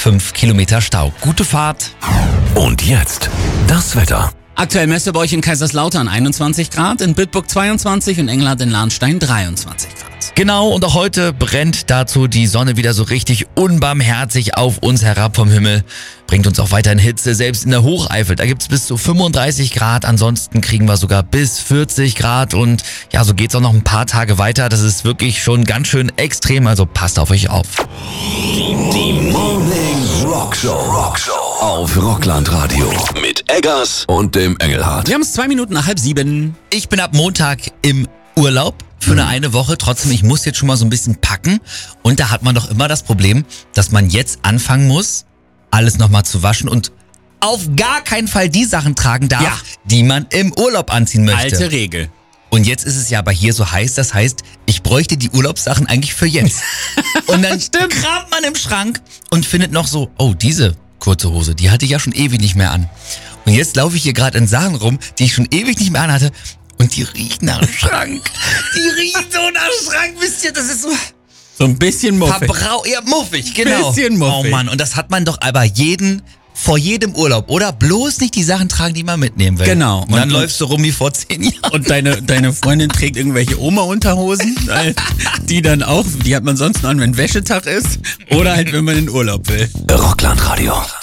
5 Kilometer Stau. Gute Fahrt. Und jetzt das Wetter. Aktuell messt ihr bei euch in Kaiserslautern 21 Grad, in Bitburg 22 und Engelhardt in Lahnstein 23 Grad. Genau, und auch heute brennt dazu die Sonne wieder so richtig unbarmherzig auf uns herab vom Himmel. Bringt uns auch weiterhin Hitze, selbst in der Hocheifel. Da gibt's bis zu 35 Grad, ansonsten kriegen wir sogar bis 40 Grad. Und ja, so geht's auch noch ein paar Tage weiter. Das ist wirklich schon ganz schön extrem, also passt auf euch auf. Die Morning Rockshow auf Rockland-Radio. Mit Eggers und dem Engelhardt. Wir haben es 2 Minuten nach 6:30. Ich bin ab Montag im Urlaub für eine Woche. Trotzdem, ich muss jetzt schon mal so ein bisschen packen. Und da hat man doch immer das Problem, dass man jetzt anfangen muss, alles nochmal zu waschen und auf gar keinen Fall die Sachen tragen darf, Ja. die man im Urlaub anziehen möchte. Alte Regel. Und jetzt ist es ja aber hier so heiß, das heißt, ich bräuchte die Urlaubssachen eigentlich für jetzt. Und dann kramt man im Schrank und findet noch so, oh, diese kurze Hose, die hatte ich ja schon ewig nicht mehr an. Und jetzt laufe ich hier gerade in Sachen rum, die ich schon ewig nicht mehr anhatte. Und die riechen nach Schrank. Die riechen so nach Schrank, wisst ihr, das ist so So ein bisschen muffig. ja, muffig, genau. Bisschen muffig. Oh Mann, und das hat man doch aber vor jedem Urlaub, oder? Bloß nicht die Sachen tragen, die man mitnehmen will. Genau. Und dann Und- läufst du rum wie vor 10 Jahren. Und deine Freundin trägt irgendwelche Oma-Unterhosen, die dann auch, die hat man sonst nur an, wenn Wäschetag ist oder halt, wenn man in Urlaub will. Rockland-Radio.